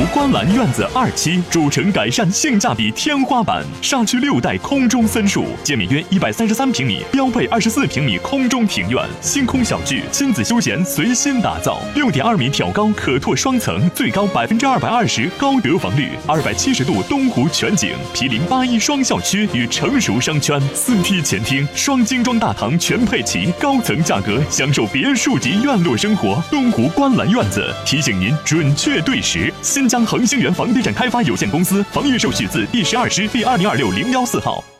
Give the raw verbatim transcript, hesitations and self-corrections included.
湖观澜院子二期，主城改善性价比天花板，煞区六代空中森树，建面约一百三十三平米，标配二十四平米空中庭院，星空小聚，亲子休闲随心打造，六点二米挑高可拓双层，最高百分之二百二十高得房率，二百七十度东湖全景，毗邻八一双校区与成熟商圈，四梯前厅，双精装大堂全配齐，高层价格享受别墅级院落生活。东湖观澜院子提醒您准确对时。新疆恒星源房地产开发有限公司房预售许字第十二师第二零二六零幺四号。